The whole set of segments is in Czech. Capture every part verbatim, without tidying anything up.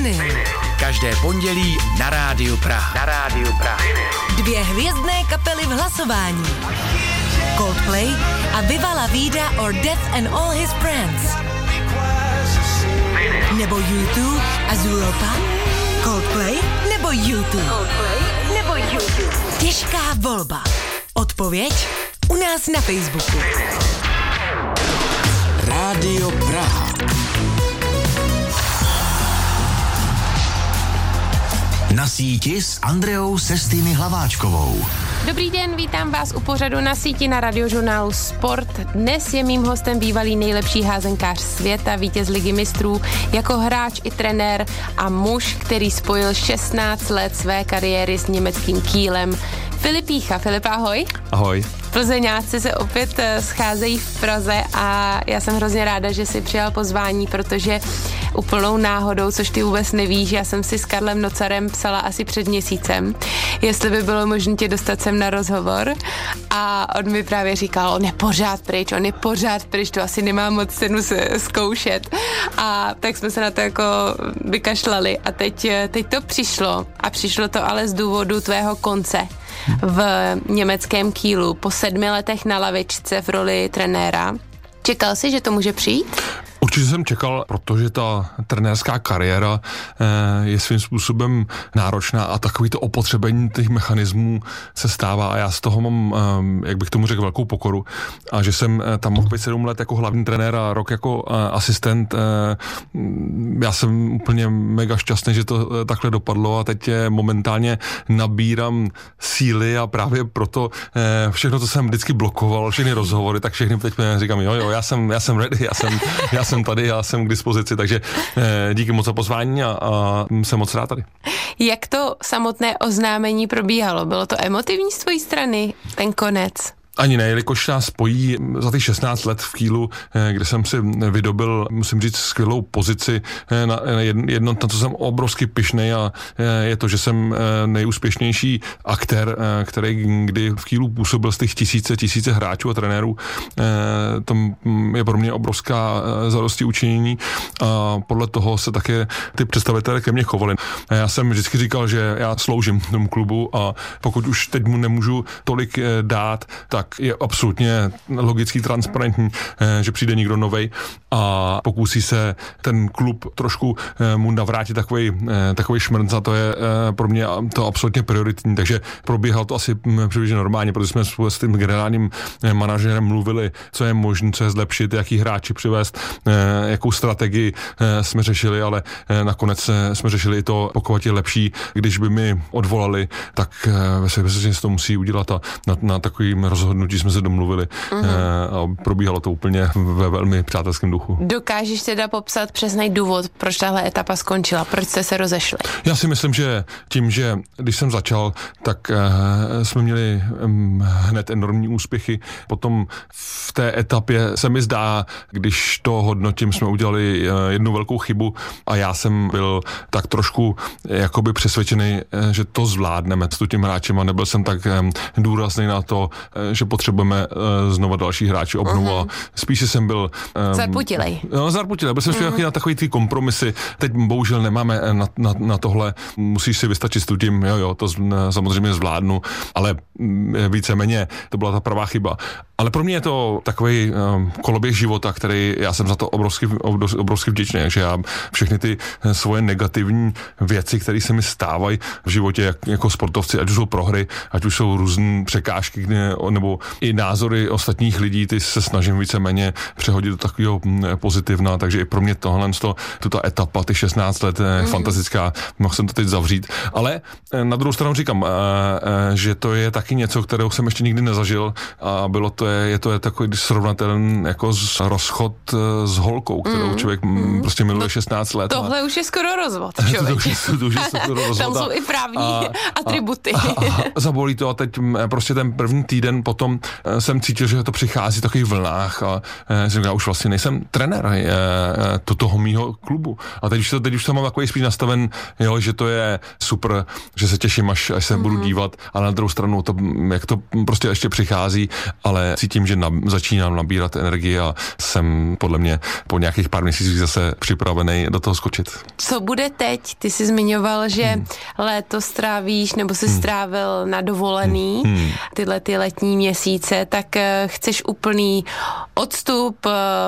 Vinyl. Každé pondělí na Rádiu Praha. Na Rádiu Praha. Dvě hvězdné kapely v hlasování. Coldplay a Viva La Vida or Death and All His Friends. Nebo U dva a Zuropa. Coldplay nebo U dva. Coldplay nebo U dva. Těžká volba. Odpověď u nás na Facebooku. Rádio Praha. Na síti s Andreou Sestými Hlaváčkovou. Dobrý den, vítám vás u pořadu Na síti na radiožurnálu Sport. Dnes je mým hostem bývalý nejlepší házenkář světa, vítěz Ligy mistrů, jako hráč i trenér a muž, který spojil šestnáct let své kariéry s německým Kielem. Filip Jícha. Filip, ahoj. Ahoj. Plzeňáci se opět scházejí v Praze a já jsem hrozně ráda, že jsi přijal pozvání, protože úplnou náhodou, což ty vůbec nevíš, já jsem si s Karlem Nocarem psala asi před měsícem, jestli by bylo možné tě dostat sem na rozhovor, a on mi právě říkal, on je pořád pryč, on je pořád pryč, to asi nemá moc cenu se zkoušet, a tak jsme se na to jako vykašlali a teď, teď to přišlo a přišlo to ale z důvodu tvého konce v německém Kielu po sedmi letech na lavičce v roli trenéra. Čekal jsi, že to může přijít? Určitě jsem čekal, protože ta trenérská kariéra je svým způsobem náročná a takový to opotřebení těch mechanismů se stává a já z toho mám, jak bych tomu řekl, velkou pokoru. A že jsem tam mohl být sedm let jako hlavní trenér a rok jako asistent. Já jsem úplně mega šťastný, že to takhle dopadlo a teď momentálně nabírám síly a právě proto všechno, co jsem vždycky blokoval, všechny rozhovory, tak všechny teď říkám, jo, jo, já jsem, já jsem ready, já jsem, já jsem tady, já jsem k dispozici, takže eh, díky moc za pozvání a, a jsem moc rád tady. Jak to samotné oznámení probíhalo? Bylo to emotivní z tvojí strany, ten konec? Ani ne, jelikož nás spojí za těch šestnáct let v Kielu, kde jsem si vydobil, musím říct, skvělou pozici na jedno, na co jsem obrovsky pyšnej, a je to, že jsem nejúspěšnější aktér, který kdy v Kielu působil z těch tisíce, tisíce hráčů a trenérů. To je pro mě obrovská zadosti učinění a podle toho se také ty představitelé ke mně chovali. Já jsem vždycky říkal, že já sloužím tomu klubu a pokud už teď mu nemůžu tolik dát, tak je absolutně logický, transparentní, že přijde někdo novej a pokusí se ten klub trošku mu navrátit takovej, takovej šmrnc, a to je pro mě to absolutně prioritní, takže probíhalo to asi přibližně normálně, protože jsme s tím generálním manažerem mluvili, co je možné, co je zlepšit, jaký hráči přivést, jakou strategii jsme řešili, ale nakonec jsme řešili i to, pokud je lepší, když by mi odvolali, tak ve světě se to musí udělat a na, na takovým rozhodnutí jsme se domluvili uh-huh. a probíhalo to úplně ve velmi přátelském duchu. Dokážeš teda popsat přesný důvod, proč tahle etapa skončila, proč jste se rozešli? Já si myslím, že tím, že když jsem začal, tak uh, jsme měli um, hned enormní úspěchy. Potom v té etapě se mi zdá, když to hodnotím, jsme udělali uh, jednu velkou chybu a já jsem byl tak trošku jakoby přesvědčený, uh, že to zvládneme s tím hráčem a nebyl jsem tak um, důrazný na to, uh, že potřebujeme uh, znova další hráči obnovu uh-huh. a spíše jsem byl... Um, zarputilej. No, zarputilej, byl jsem uh-huh. spíš na takový ty kompromisy. Teď bohužel nemáme na, na, na tohle, musíš si vystačit s tím, jo, jo, to z, samozřejmě zvládnu, ale víceméně to byla ta pravá chyba. Ale pro mě je to takový um, koloběh života, který já jsem za to obrovsky, obrovsky vděčný, že já všechny ty svoje negativní věci, které se mi stávají v životě jak, jako sportovci, ať už jsou prohry, ať už jsou různé překážky nebo i názory ostatních lidí, ty se snažím víceméně přehodit do takového pozitivna, takže i pro mě tohle, to, ta etapa, ty šestnáct let je mm. fantastická, mohl jsem to teď zavřít, ale na druhou stranu říkám, že to je taky něco, kterého jsem ještě nikdy nezažil a bylo to, je to je takový srovnatelný jako z rozchod s holkou, kterou mm. člověk mm. prostě miluje šestnáct let. Tohle a... už je skoro rozvod, člověk. to už je, to už je skoro rozvod. Tam jsou i právní a, atributy. A, a, a zabolí to a teď prostě ten první týden po potom jsem cítil, že to přichází v takových vlnách a jsem já už vlastně nejsem trenér to, toho mýho klubu. A teď už to, teď už to mám takový spíš nastaven, jo, že to je super, že se těším, až, až se mm-hmm. budu dívat, ale na druhou stranu to, jak to prostě ještě přichází, ale cítím, že na, začínám nabírat energii a jsem podle mě po nějakých pár měsících zase připravený do toho skočit. Co bude teď? Ty jsi zmiňoval, že hmm. léto strávíš, nebo jsi hmm. strávil na dovolený, hmm. tyhle ty letní měsíce, tak chceš úplný odstup,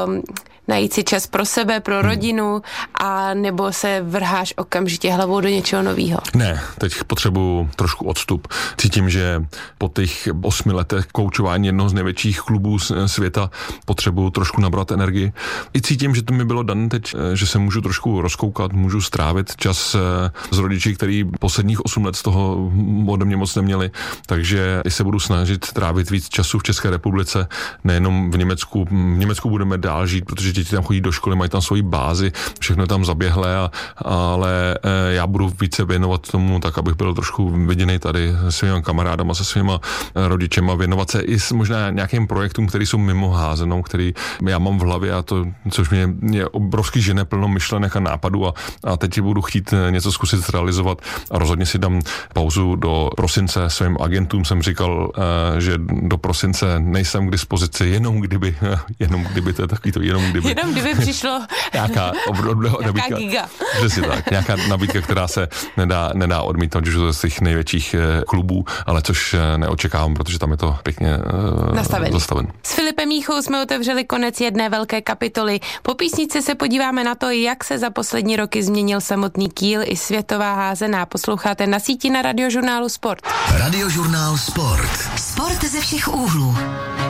najít si čas pro sebe, pro hmm. rodinu, a nebo se vrháš okamžitě hlavou do něčeho novýho? Ne, teď potřebuju trošku odstup. Cítím, že po těch osmi letech koučování jednoho z největších klubů světa potřebuju trošku nabrat energii. I cítím, že to mi bylo dané teď, že se můžu trošku rozkoukat, můžu strávit čas s rodiči, který posledních osm let z toho ode mě moc neměli, takže se budu snažit trávit víc času v České republice, nejenom v Německu. V Německu budeme dál žít, protože děti tam chodí do školy, mají tam svoji bázi, všechno je tam zaběhlé, a, ale e, já budu více věnovat tomu, tak abych byl trošku viděný tady se svými kamarádama, se svýma rodičema, věnovat se i s možná nějakým projektům, který jsou mimo házenou, který já mám v hlavě, a to, což mě je obrovský žene plno myšlenek a nápadů, a, a teď budu chtít něco zkusit realizovat a rozhodně si dám pauzu do prosince. Svým agentům jsem říkal, e, že do prosince nejsem k dispozici, jenom kdyby, jenom kdyby to je takový to, jenom kdyby. Jenom kdyby přišlo nějaká obrodná nabídka. Giga. Přesně tak. Nějaká nabídka, která se nedá, nedá odmítnout, že to z těch největších klubů, ale což neočekávám, protože tam je to pěkně nastaven. zastaven. S Filipem Jíchou jsme otevřeli konec jedné velké kapitoly. Po písničce se podíváme na to, jak se za poslední roky změnil samotný Kiel i světová házená. Posloucháte Na síti na Radiožurnálu Sport. Radiožurnál Sport. Sport ze všech úhlů.